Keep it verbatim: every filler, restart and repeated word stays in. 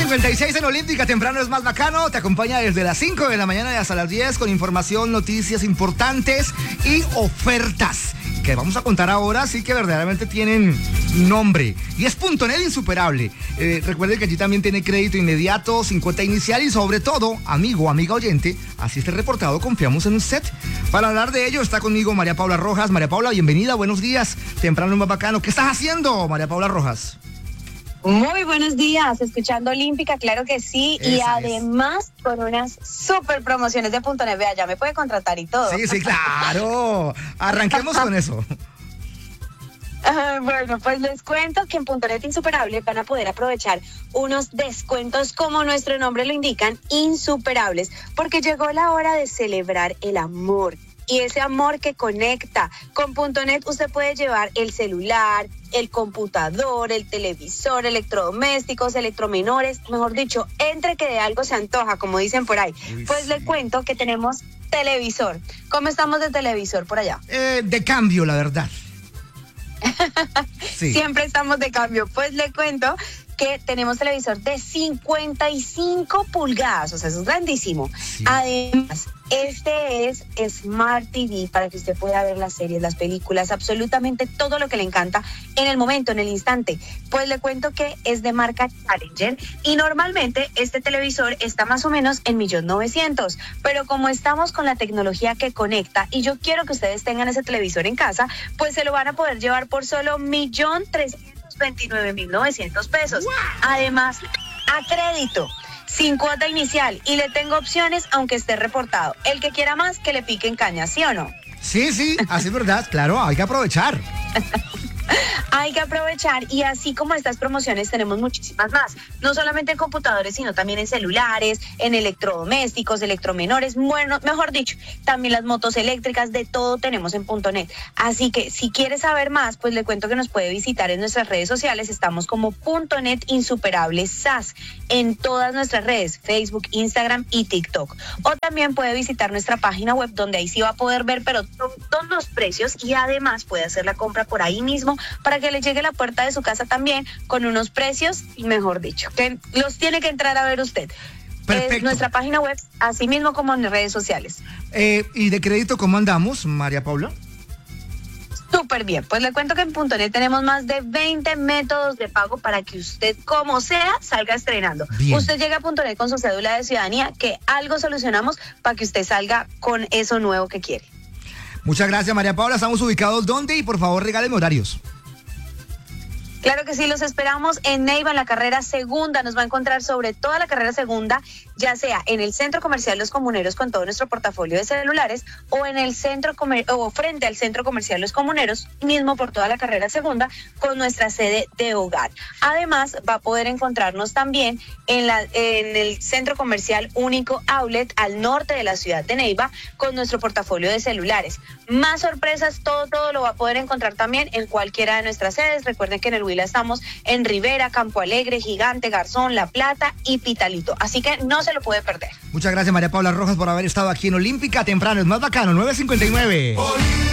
cincuenta y seis en Olímpica, temprano es más bacano. Te acompaña desde las cinco de la mañana y hasta las diez con información, noticias importantes y ofertas que vamos a contar ahora, sí que verdaderamente tienen nombre. Y es Puntonet Insuperable. Eh, recuerden que allí también tiene crédito inmediato, sin cuota inicial y sobre todo, amigo, amiga oyente, así esté reportado, confiamos en usted. Para hablar de ello está conmigo María Paula Rojas. María Paula, bienvenida, buenos días. Temprano es más bacano. ¿Qué estás haciendo, María Paula Rojas? Muy buenos días, escuchando Olímpica, claro que sí, Esa y además es. con unas super promociones de Puntonet, vea, ya me puede contratar y todo. Sí, sí, claro. Arranquemos con eso. Uh, bueno, pues les cuento que en Puntonet Insuperable van a poder aprovechar unos descuentos, como nuestro nombre lo indican, insuperables, porque llegó la hora de celebrar el amor. Y ese amor que conecta. Con Puntonet usted puede llevar el celular, el computador, el televisor, electrodomésticos, electromenores, mejor dicho, entre que de algo se antoja, como dicen por ahí. Uy, pues sí. le cuento que tenemos televisor. ¿Cómo estamos de televisor por allá? Eh, de cambio, la verdad. Sí. Siempre estamos de cambio. Pues le cuento que tenemos televisor de cincuenta y cinco pulgadas, o sea, eso es grandísimo. Sí. Además, este es Smart T V para que usted pueda ver las series, las películas, absolutamente todo lo que le encanta en el momento, en el instante. Pues le cuento que es de marca Challenger y normalmente este televisor está más o menos en un millón novecientos mil, pero como estamos con la tecnología que conecta y yo quiero que ustedes tengan ese televisor en casa, pues se lo van a poder llevar por solo un millón trescientos veintinueve mil novecientos pesos. Wow. Además, a crédito, sin cuota inicial, y le tengo opciones aunque esté reportado. El que quiera más, que le pique en caña, ¿sí o no? Sí, sí, así es verdad, claro, hay que aprovechar. Hay que aprovechar, y así como estas promociones tenemos muchísimas más, no solamente en computadores, sino también en celulares, en electrodomésticos, electromenores, bueno, mejor dicho, también las motos eléctricas, de todo tenemos en Puntonet. Así que si quiere saber más, pues le cuento que nos puede visitar en nuestras redes sociales, estamos como Puntonet Insuperable S A S en todas nuestras redes, Facebook, Instagram y TikTok. O también puede visitar nuestra página web, donde ahí sí va a poder ver, pero todos los precios, y además puede hacer la compra por ahí mismo, para que le llegue a la puerta de su casa también con unos precios, mejor dicho, que los tiene que entrar a ver usted. Perfecto. Es nuestra página web, así mismo como en redes sociales. Eh, ¿Y de crédito cómo andamos, María Paula? Súper bien, pues le cuento que en Puntonet tenemos más de veinte métodos de pago para que usted, como sea, salga estrenando. Bien. Usted llega a Puntonet con su cédula de ciudadanía, que algo solucionamos para que usted salga con eso nuevo que quiere. Muchas gracias, María Paula. Estamos ubicados ¿dónde? Y por favor, regálenme horarios. Claro que sí, los esperamos en Neiva, en la carrera segunda. Nos va a encontrar sobre toda la carrera segunda, ya sea en el Centro Comercial Los Comuneros con todo nuestro portafolio de celulares, o en el centro comer o frente al Centro Comercial Los Comuneros, mismo por toda la carrera segunda, con nuestra sede de hogar. Además, va a poder encontrarnos también en, la, en el Centro Comercial Único Outlet al norte de la ciudad de Neiva, con nuestro portafolio de celulares. Más sorpresas, todo, todo lo va a poder encontrar también en cualquiera de nuestras sedes. Recuerden que en el Huila estamos en Rivera, Campo Alegre, Gigante, Garzón, La Plata y Pitalito. Así que no se lo puede perder. Muchas gracias, María Paula Rojas, por haber estado aquí en Olímpica. Temprano es más bacano, nueve cincuenta y nueve.